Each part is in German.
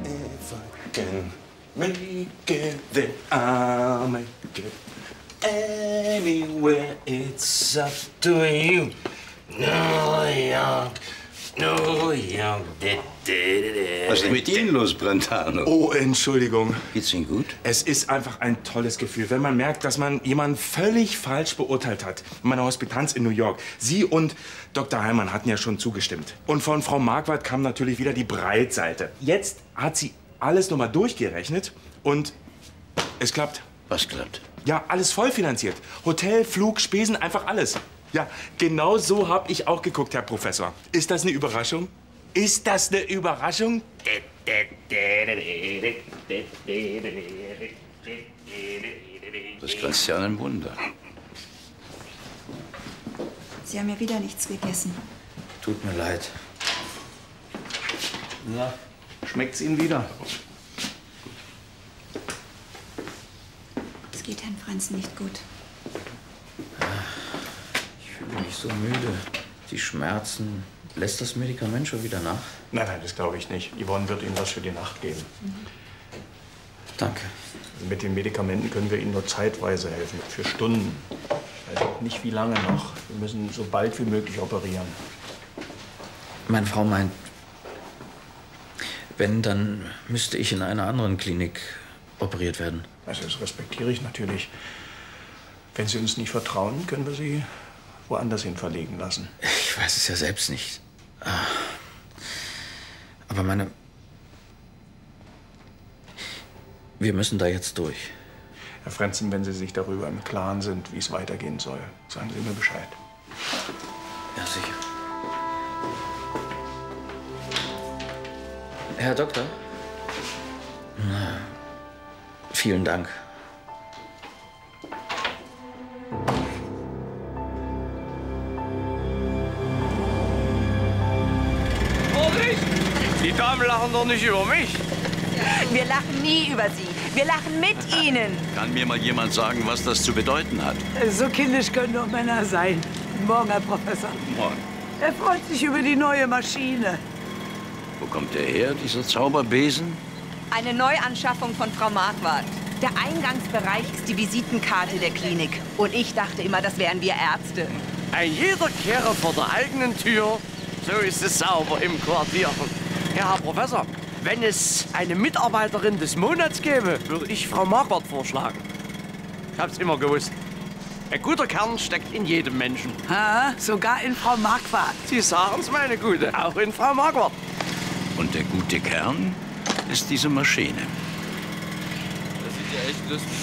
if I can make it, then I'll make it. Anywhere, it's up to you. New York, New York. Was ist mit Ihnen los, Brentano? Oh, Entschuldigung. Geht's Ihnen gut? Es ist einfach ein tolles Gefühl, wenn man merkt, dass man jemanden völlig falsch beurteilt hat. In meiner Hospitanz in New York. Sie und Dr. Heimann hatten ja schon zugestimmt. Und von Frau Marquardt kam natürlich wieder die Breitseite. Jetzt hat sie alles nochmal durchgerechnet und es klappt. Was klappt? Ja, alles voll finanziert. Hotel, Flug, Spesen, einfach alles. Ja, genau so habe ich auch geguckt, Herr Professor. Ist das eine Überraschung? Ist das eine Überraschung? Das grenzt ja an ein Wunder. Sie haben ja wieder nichts gegessen. Tut mir leid. Na, schmeckt's Ihnen wieder? Es geht Herrn Franzen nicht gut. Ich fühle mich so müde. Die Schmerzen. Lässt das Medikament schon wieder nach? Nein, nein, das glaube ich nicht. Yvonne wird Ihnen was für die Nacht geben. Danke. Mit den Medikamenten können wir Ihnen nur zeitweise helfen, für Stunden. Ich weiß auch nicht, wie lange noch. Wir müssen so bald wie möglich operieren. Meine Frau meint, wenn, dann müsste ich in einer anderen Klinik operiert werden. Also das respektiere ich natürlich. Wenn Sie uns nicht vertrauen, können wir Sie woanders hin verlegen lassen. Ich weiß es ja selbst nicht. Aber wir müssen da jetzt durch. Herr Frenzen, wenn Sie sich darüber im Klaren sind, wie es weitergehen soll, sagen Sie mir Bescheid. Ja, sicher. Herr Doktor? Na, vielen Dank. Die Damen lachen doch nicht über mich. Wir lachen nie über Sie. Wir lachen mit Ihnen. Kann mir mal jemand sagen, was das zu bedeuten hat? So kindisch können doch Männer sein. Guten Morgen, Herr Professor. Morgen. Er freut sich über die neue Maschine. Wo kommt der her, dieser Zauberbesen? Eine Neuanschaffung von Frau Marquardt. Der Eingangsbereich ist die Visitenkarte der Klinik. Und ich dachte immer, das wären wir Ärzte. Ein jeder kehre vor der eigenen Tür. So ist es sauber im Quartier. Ja, Herr Professor, wenn es eine Mitarbeiterin des Monats gäbe, würde ich Frau Marquardt vorschlagen. Ich hab's immer gewusst. Ein guter Kern steckt in jedem Menschen. Ha, sogar in Frau Marquardt. Sie sagen's, meine Gute, auch in Frau Marquardt. Und der gute Kern ist diese Maschine. Das sieht ja echt lustig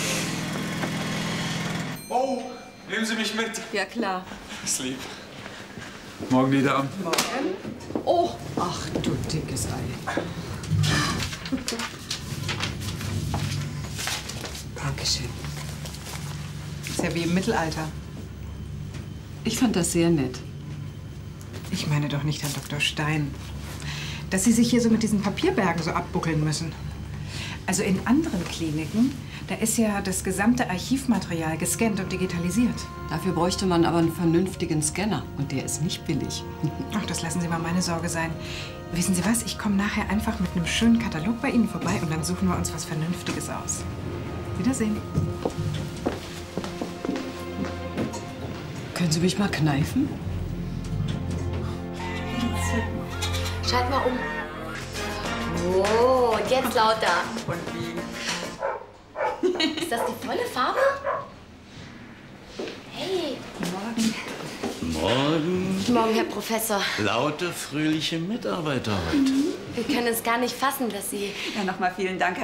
aus. Oh, nehmen Sie mich mit. Ja, klar. Das ist lieb. Morgen, Liederam. Morgen? Oh, ach du dickes Ei. Dankeschön. Ist ja wie im Mittelalter. Ich fand das sehr nett. Ich meine doch nicht Herrn Dr. Stein. Dass Sie sich hier so mit diesen Papierbergen so abbuckeln müssen. Also in anderen Kliniken, da ist ja das gesamte Archivmaterial gescannt und digitalisiert. Dafür bräuchte man aber einen vernünftigen Scanner. Und der ist nicht billig. Ach, das lassen Sie mal meine Sorge sein. Wissen Sie was? Ich komme nachher einfach mit einem schönen Katalog bei Ihnen vorbei und dann suchen wir uns was Vernünftiges aus. Wiedersehen. Können Sie mich mal kneifen? Schalt mal um. Oh, und jetzt lauter. Und wie? Ist das die volle Farbe? Hey. Morgen. Morgen. Guten Morgen, Herr Professor. Lauter fröhliche Mitarbeiter heute. Wir können es gar nicht fassen, dass Sie... Ja, nochmal vielen Dank,